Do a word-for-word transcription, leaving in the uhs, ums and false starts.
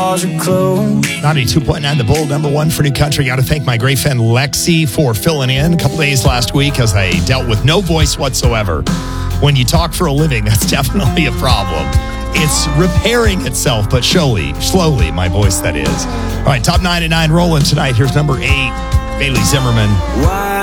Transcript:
walls are closed. ninety-two point nine The Bull, number one for new country. Got to thank my great friend Lexi for filling in a couple days last week as I dealt with no voice whatsoever. When you talk for a living, that's definitely a problem. It's repairing itself, but slowly, slowly, my voice, that is. All right, top nine at nine rolling tonight. Here's number eight, Bailey Zimmerman. Why?